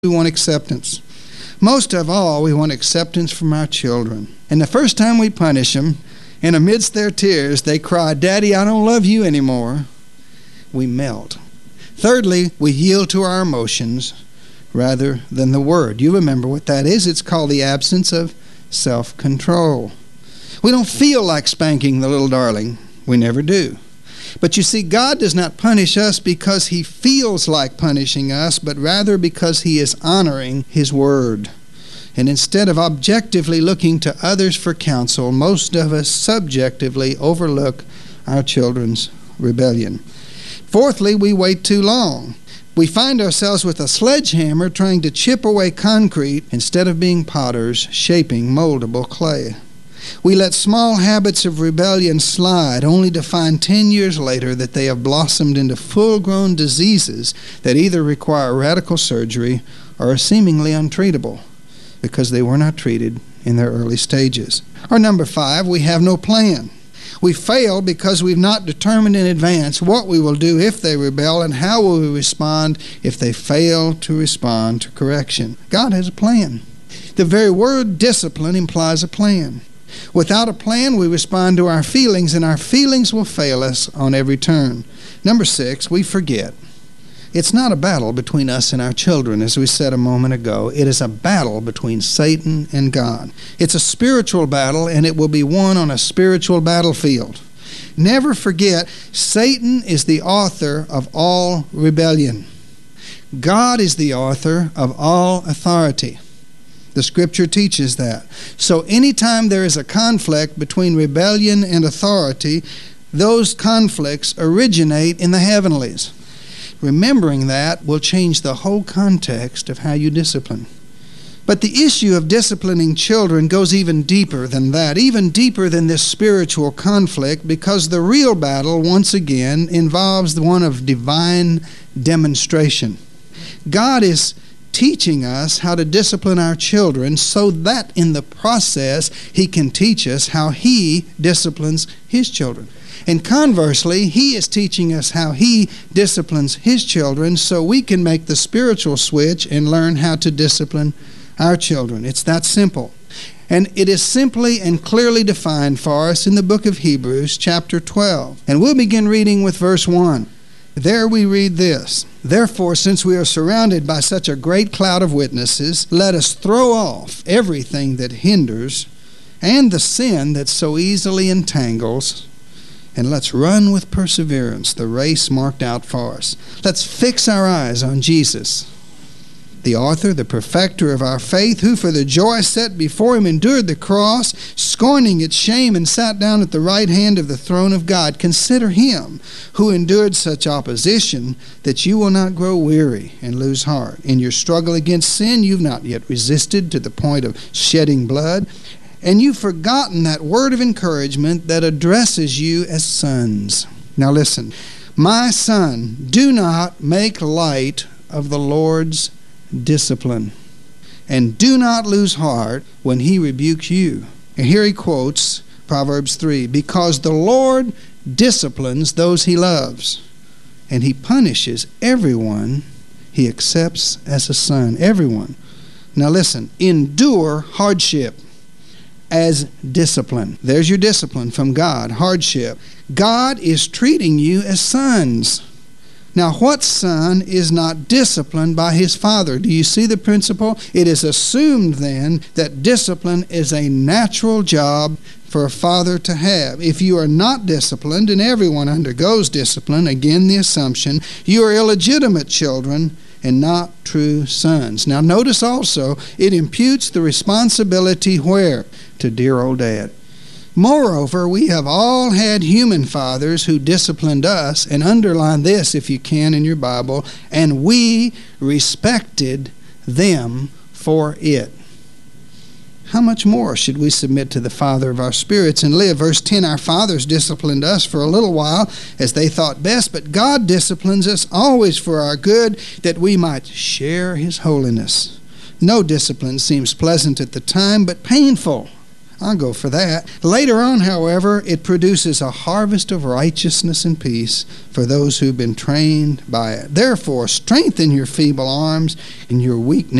We want acceptance. Most of all, we want acceptance from our children. And the first time we punish them, and amidst their tears, they cry, "Daddy, I don't love you anymore," we melt. Thirdly, we yield to our emotions rather than the word. You remember what that is. It's called the absence of self-control. We don't feel like spanking the little darling. We never do. But you see, God does not punish us because He feels like punishing us, but rather because He is honoring His word. And instead of objectively looking to others for counsel, most of us subjectively overlook our children's rebellion. Fourthly, we wait too long. We find ourselves with a sledgehammer trying to chip away concrete instead of being potters shaping moldable clay. We let small habits of rebellion slide, only to find 10 years later that they have blossomed into full-grown diseases that either require radical surgery or are seemingly untreatable because they were not treated in their early stages. Or number 5, we have no plan. We fail because we've not determined in advance what we will do if they rebel and how will we respond if they fail to respond to correction. God has a plan. The very word discipline implies a plan. Without a plan, we respond to our feelings, and our feelings will fail us on every turn. Number 6, we forget. It's not a battle between us and our children, as we said a moment ago. It is a battle between Satan and God. It's a spiritual battle, and it will be won on a spiritual battlefield. Never forget, Satan is the author of all rebellion. God is the author of all authority. The Scripture teaches that. So anytime there is a conflict between rebellion and authority, those conflicts originate in the heavenlies. Remembering that will change the whole context of how you discipline. But the issue of disciplining children goes even deeper than that, even deeper than this spiritual conflict, because the real battle, once again, involves the one of divine demonstration. God is teaching us how to discipline our children so that in the process He can teach us how He disciplines His children. And conversely, He is teaching us how He disciplines His children so we can make the spiritual switch and learn how to discipline our children. It's that simple. And it is simply and clearly defined for us in the book of Hebrews, chapter 12. And we'll begin reading with verse 1. There we read this: "Therefore, since we are surrounded by such a great cloud of witnesses, let us throw off everything that hinders and the sin that so easily entangles, and let's run with perseverance the race marked out for us." Let's fix our eyes on Jesus, the author, the perfecter of our faith, who for the joy set before Him endured the cross, scorning its shame, and sat down at the right hand of the throne of God. Consider Him who endured such opposition, that you will not grow weary and lose heart. In your struggle against sin, you've not yet resisted to the point of shedding blood, and you've forgotten that word of encouragement that addresses you as sons. Now listen, "My son, do not make light of the Lord's discipline, and do not lose heart when He rebukes you." And here he quotes Proverbs 3, "Because the Lord disciplines those He loves, and He punishes everyone He accepts as a son." Everyone. Now listen, endure hardship as discipline. There's your discipline from God, hardship. God is treating you as sons. Now, what son is not disciplined by his father? Do you see the principle? It is assumed then that discipline is a natural job for a father to have. If you are not disciplined, and everyone undergoes discipline, again the assumption, you are illegitimate children and not true sons. Now notice also, it imputes the responsibility where? To dear old dad. Moreover, we have all had human fathers who disciplined us, and underline this if you can in your Bible, and we respected them for it. How much more should we submit to the Father of our spirits and live? Verse 10, "Our fathers disciplined us for a little while as they thought best, but God disciplines us always for our good, that we might share His holiness. No discipline seems pleasant at the time, but painful. I'll go for that. Later on, however, it produces a harvest of righteousness and peace for those who've been trained by it. Therefore, strengthen your feeble arms and your weak